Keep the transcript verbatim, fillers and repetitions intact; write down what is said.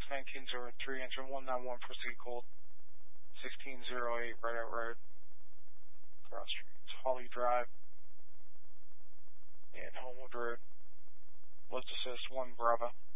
nineteen oh three, engine one nine one, proceed cold. sixteen oh eight, right out road. Cross streets, Holly Drive, and Homewood Road. Lift assist one Bravo.